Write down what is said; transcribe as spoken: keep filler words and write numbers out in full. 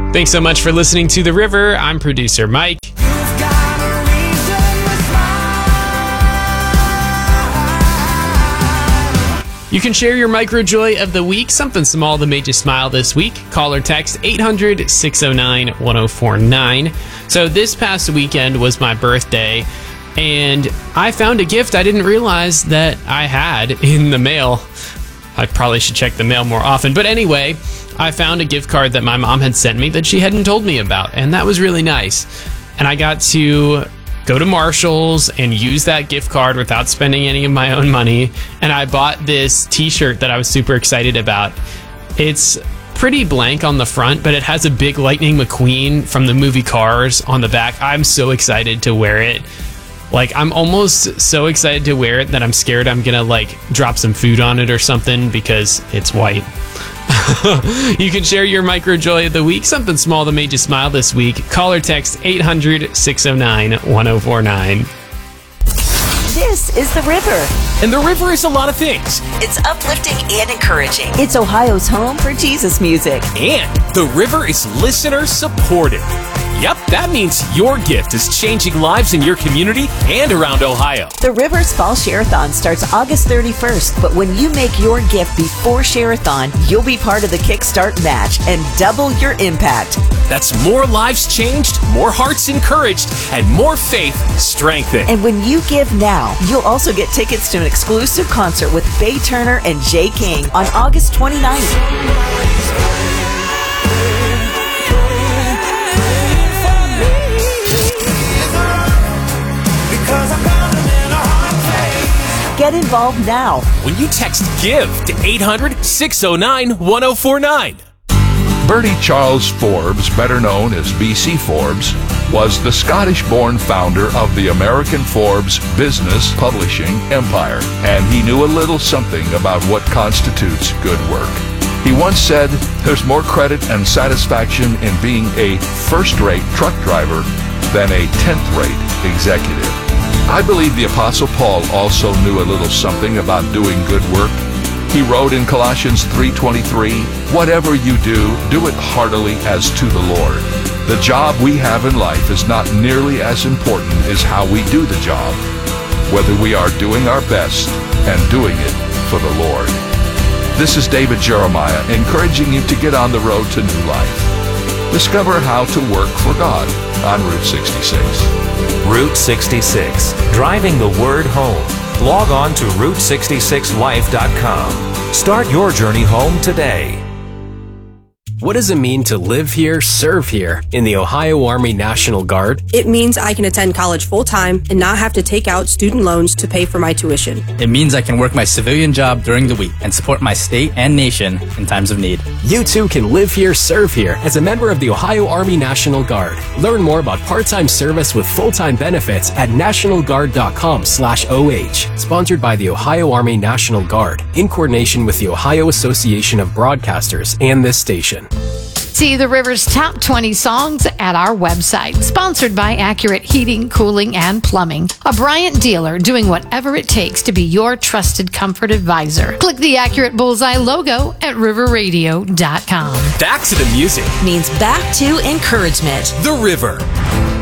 Thanks so much for listening to The River. I'm producer Mike. You can share your micro joy of the week, something small that made you smile this week. Call or text eight hundred, six oh nine, one oh four nine. So this past weekend was my birthday, and I found a gift I didn't realize that I had in the mail. I probably should check the mail more often. But anyway, I found a gift card that my mom had sent me that she hadn't told me about, and that was really nice. And I got to go to Marshall's and use that gift card without spending any of my own money. And I bought this t-shirt that I was super excited about. It's pretty blank on the front, but it has a big Lightning McQueen from the movie Cars on the back. I'm so excited to wear it. Like, I'm almost so excited to wear it that I'm scared I'm gonna, like, drop some food on it or something because it's white. You can share your micro joy of the week, something small that made you smile this week. Call or text eight hundred, six oh nine, one oh four nine. This is The River. And The River is a lot of things. It's uplifting and encouraging. It's Ohio's home for Jesus music. And The River is listener supported. Yep, that means your gift is changing lives in your community and around Ohio. The River's Fall Share-a-thon starts August thirty-first, but when you make your gift before Share-a-thon, you'll be part of the Kickstart match and double your impact. That's more lives changed, more hearts encouraged, and more faith strengthened. And when you give now, you'll also get tickets to an exclusive concert with Faye Turner and Jay King on August twenty-ninth. Get involved now when you text GIVE to eight hundred, six oh nine, one oh four nine. Bertie Charles Forbes, better known as B C Forbes, was the Scottish-born founder of the American Forbes business publishing empire, and he knew a little something about what constitutes good work. He once said, "There's more credit and satisfaction in being a first-rate truck driver than a tenth-rate executive." I believe the Apostle Paul also knew a little something about doing good work. He wrote in Colossians three twenty-three, "Whatever you do, do it heartily as to the Lord." The job we have in life is not nearly as important as how we do the job, whether we are doing our best and doing it for the Lord. This is David Jeremiah encouraging you to get on the road to new life. Discover how to work for God on Route sixty-six. Route sixty-six, driving the word home. Log on to route sixty-six life dot com. Start your journey home today. What does it mean to live here, serve here in the Ohio Army National Guard? It means I can attend college full-time and not have to take out student loans to pay for my tuition. It means I can work my civilian job during the week and support my state and nation in times of need. You too can live here, serve here as a member of the Ohio Army National Guard. Learn more about part-time service with full-time benefits at national guard dot com slash O H. Sponsored by the Ohio Army National Guard in coordination with the Ohio Association of Broadcasters and this station. See The River's top twenty songs at our website. Sponsored by Accurate Heating, Cooling, and Plumbing. A Bryant dealer doing whatever it takes to be your trusted comfort advisor. Click the Accurate Bullseye logo at river radio dot com. Back to the music. Means back to encouragement. The River.